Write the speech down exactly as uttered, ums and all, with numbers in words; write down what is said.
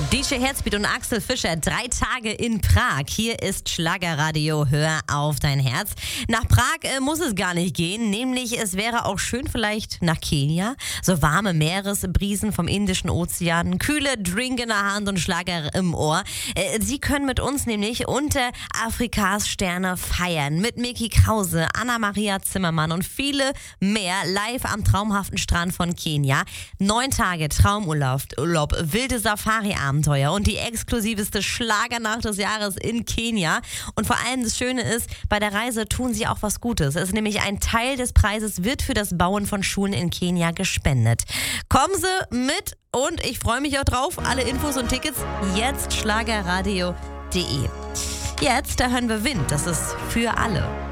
D J Herzbeat und Axel Fischer, drei Tage in Prag. Hier ist Schlagerradio, hör auf dein Herz. Nach Prag äh, muss es gar nicht gehen, nämlich es wäre auch schön vielleicht nach Kenia. So warme Meeresbrisen vom Indischen Ozean, kühle Drink in der Hand und Schlager im Ohr. Äh, Sie können mit uns nämlich unter Afrikas Sterne feiern. Mit Micky Krause, Anna-Maria Zimmermann und viele mehr live am traumhaften Strand von Kenia. Neun Tage Traumurlaub, Urlaub, wilde Safari-Abend und die exklusivste Schlagernacht des Jahres in Kenia. Und vor allem das Schöne ist, bei der Reise tun sie auch was Gutes. Es ist nämlich ein Teil des Preises wird für das Bauen von Schulen in Kenia gespendet. Kommen Sie mit und ich freue mich auch drauf. Alle Infos und Tickets jetzt schlagerradio punkt de. Jetzt, da hören wir Wind. Das ist für alle.